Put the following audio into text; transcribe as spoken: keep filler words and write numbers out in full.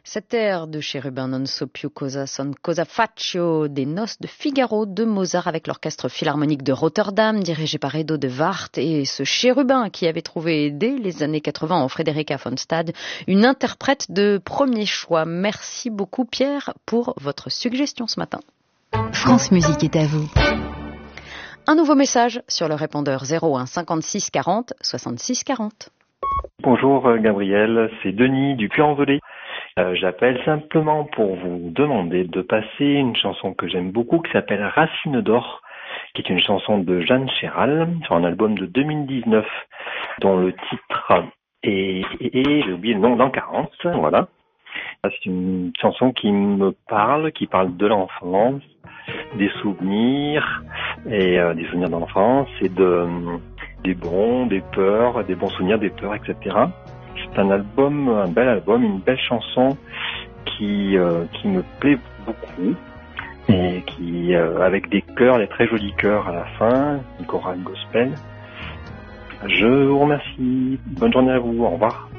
Cette air de Chérubin non so più cosa son cosa faccio des Noces de Figaro de Mozart avec l'Orchestre Philharmonique de Rotterdam dirigé par Edo de Wart et ce Chérubin qui avait trouvé dès les années quatre-vingts en Frédérica von Stade une interprète de premier choix. Merci beaucoup Pierre pour votre suggestion ce matin. France Musique est à vous. Un nouveau message sur le répondeur zéro un cinquante-six quarante soixante-six quarante. Bonjour Gabriel, c'est Denis du Puy-en-Velay. Euh, j'appelle simplement pour vous demander de passer une chanson que j'aime beaucoup qui s'appelle Racine d'or, qui est une chanson de Jeanne Chéral sur un album de deux mille dix-neuf dont le titre est, est, est j'ai oublié le nom, l'an quarante, voilà. C'est une chanson qui me parle, qui parle de l'enfance, des souvenirs et euh, des souvenirs d'enfance et de des bons, des peurs, des bons souvenirs, des peurs, et cetera. C'est un album, un bel album, une belle chanson qui euh, qui me plaît beaucoup et qui euh, avec des chœurs, des très jolis chœurs à la fin, une chorale gospel. Je vous remercie. Bonne journée à vous. Au revoir.